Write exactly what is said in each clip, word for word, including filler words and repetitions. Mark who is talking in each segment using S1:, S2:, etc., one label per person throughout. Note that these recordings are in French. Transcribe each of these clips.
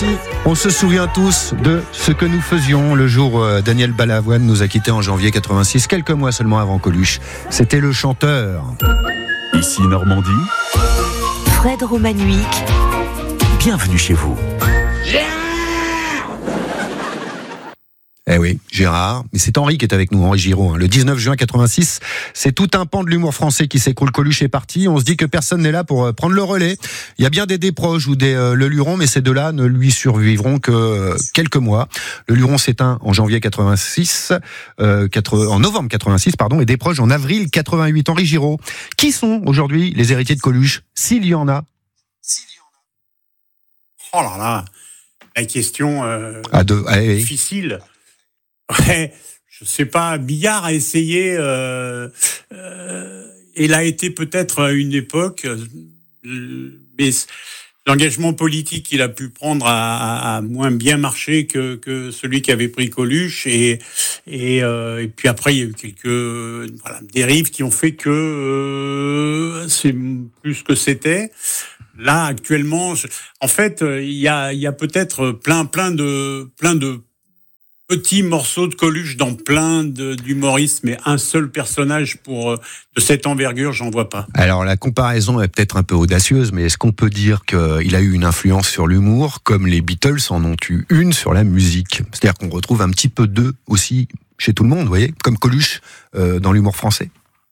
S1: ici, on se souvient tous de ce que nous faisions le jour où Daniel Balavoine nous a quittés en janvier quatre-vingt-six, quelques mois seulement avant Coluche. C'était le chanteur.
S2: Ici Normandie.
S3: Fred Romanovic.
S2: Bienvenue chez vous.
S1: Eh oui, Gérard. Mais c'est Henri qui est avec nous, Henri Giraud. Hein. Le dix-neuf juin quatre-vingt-six, c'est tout un pan de l'humour français qui s'écroule. Coluche est parti. On se dit que personne n'est là pour prendre le relais. Il y a bien des Desproges ou des euh, Le Luron, mais ces deux-là ne lui survivront que euh, quelques mois. Le Luron s'éteint en janvier quatre-vingt-six, euh, quatre, en novembre quatre-vingt-six, pardon, et Desproges en avril quatre-vingt-huit. Henri Giraud. Qui sont aujourd'hui les héritiers de Coluche, s'il y en a?
S4: S'il y en a. Oh là là, la question euh,
S1: ah de, ah, oui.
S4: difficile. Ouais, je sais pas. Billard a essayé. Euh, euh, il a été peut-être à une époque, euh, mais l'engagement politique qu'il a pu prendre a, a moins bien marché que, que celui qui avait pris Coluche. Et et, euh, et puis après, il y a eu quelques voilà, dérives qui ont fait que euh, c'est plus que c'était. Là, actuellement, je, en fait, il y a il y a peut-être plein plein de plein de petits morceaux de Coluche dans plein de, d'humoristes, mais un seul personnage pour de cette envergure, j'en vois pas.
S1: Alors la comparaison est peut-être un peu audacieuse, mais est-ce qu'on peut dire qu'il a eu une influence sur l'humour, comme les Beatles en ont eu une sur la musique? C'est-à-dire qu'on retrouve un petit peu d'eux aussi chez tout le monde, vous voyez, comme Coluche euh, dans l'humour français.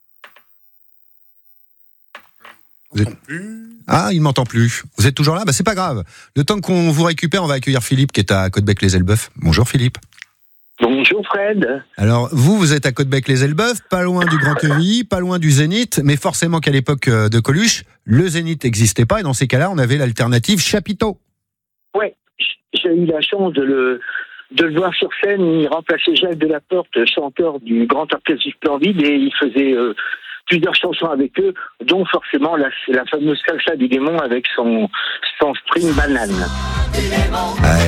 S1: Vous êtes... Ah, il ne m'entend plus. Vous êtes toujours là? Bah, c'est pas grave. Le temps qu'on vous récupère, on va accueillir Philippe qui est à Caudebec-les-Elbeuf. Bonjour Philippe.
S5: Bonjour Fred.
S1: Alors, vous, vous êtes à Caudebec-les-Elbeuf, pas loin du Grand Quevilly, pas loin du Zénith, mais forcément qu'à l'époque de Coluche, le Zénith n'existait pas, et dans ces cas-là, on avait l'alternative Chapiteau.
S5: Ouais, j'ai eu la chance de le, de le voir sur scène. Il remplaçait Jacques Delaporte, chanteur du Grand Orchestre du Splendide, et il faisait euh, plusieurs chansons avec eux, dont forcément la, la fameuse Salsa du Démon avec son, son string banane.
S1: Ouais.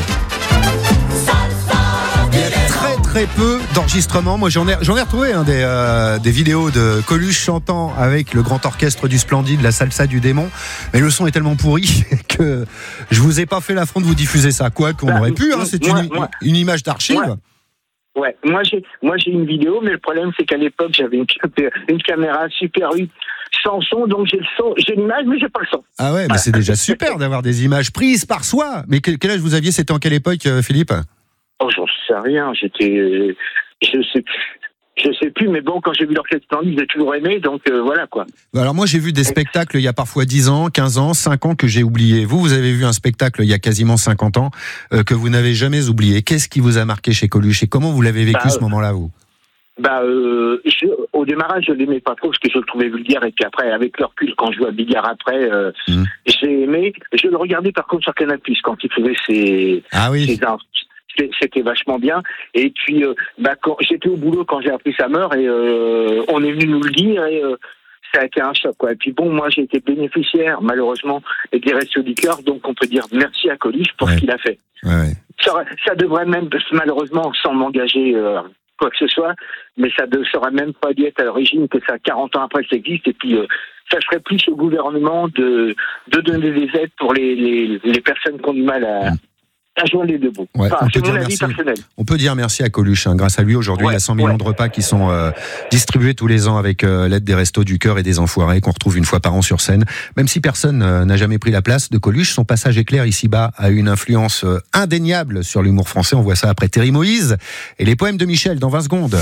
S1: Il y a très très peu d'enregistrements. Moi j'en ai, j'en ai retrouvé hein, des, euh, des vidéos de Coluche chantant avec le grand orchestre du Splendide, la salsa du démon. Mais le son est tellement pourri que je vous ai pas fait l'affront de vous diffuser ça. Quoi qu'on bah, aurait pu, hein, c'est moi, une, moi, une image d'archive.
S5: Moi, ouais, moi j'ai, moi j'ai une vidéo, mais le problème c'est qu'à l'époque j'avais une, une caméra Super huit sans son, donc j'ai le son, j'ai l'image, mais j'ai pas le son.
S1: Ah ouais, mais voilà. C'est déjà super d'avoir des images prises par soi. Mais quel, quel âge vous aviez? C'était en quelle époque, Philippe?
S5: Oh, j'en sais rien, j'étais... Euh, je sais plus. Je sais plus, mais bon, quand j'ai vu l'orchestre Splendide, j'ai toujours aimé, donc euh, voilà quoi.
S1: Alors moi, j'ai vu des spectacles il y a parfois dix ans, quinze ans, cinq ans que j'ai oublié. Vous, vous avez vu un spectacle il y a quasiment cinquante ans euh, que vous n'avez jamais oublié. Qu'est-ce qui vous a marqué chez Coluche et comment vous l'avez vécu bah, ce moment-là, vous?
S5: Bah, euh, je, au démarrage, je l'aimais pas trop parce que je le trouvais vulgaire, et puis après, avec le recul, quand je vois Bigard après, euh, mmh. j'ai aimé. Je le regardais par contre sur Canal plus, quand il faisait ses...
S1: Ah oui.
S5: ses C'était vachement bien. Et puis, euh, bah, quand j'étais au boulot quand j'ai appris sa mort, et euh, on est venu nous le dire, et euh, ça a été un choc, quoi. Et puis bon, moi j'ai été bénéficiaire, malheureusement, des Restos du Cœur, donc on peut dire merci à Coluche pour ouais. ce qu'il a fait.
S1: Ouais.
S5: Ça, ça devrait même, malheureusement, sans m'engager euh, quoi que ce soit, mais ça ne serait même pas dû être à l'origine que ça, quarante ans après, ça existe. Et puis, euh, ça serait plus au gouvernement de, de donner des aides pour les, les, les personnes qui ont du mal à... Mmh. à joindre les deux bouts.
S1: Ouais,
S5: enfin,
S1: c'est mon
S5: avis
S1: merci.
S5: personnel.
S1: On peut dire merci à Coluche. Hein. Grâce à lui, aujourd'hui, ouais, il y a cent millions ouais. de repas qui sont euh, distribués tous les ans avec euh, l'aide des Restos du Cœur et des Enfoirés qu'on retrouve une fois par an sur scène. Même si personne euh, n'a jamais pris la place de Coluche, son passage éclair ici-bas a eu une influence euh, indéniable sur l'humour français. On voit ça après Terry Moïse et les poèmes de Michel dans vingt secondes.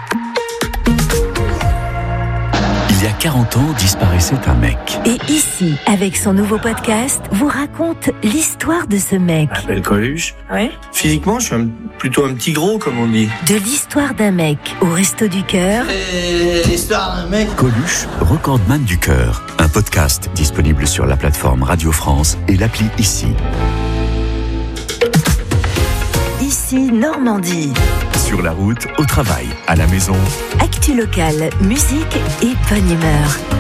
S2: Il y a quarante ans, disparaissait un mec.
S3: Et ici, avec son nouveau podcast, vous raconte l'histoire de ce mec.
S6: Je m'appelle Coluche.
S3: Ouais.
S6: Physiquement, je suis un, plutôt un petit gros, comme on dit.
S3: De l'histoire d'un mec au Resto du Cœur.
S6: Et l'histoire d'un mec.
S2: Coluche, recordman du cœur. Un podcast disponible sur la plateforme Radio France et l'appli Ici.
S3: Ici, Normandie.
S2: Sur la route, au travail, à la maison.
S3: Actu locale, musique et bonne humeur.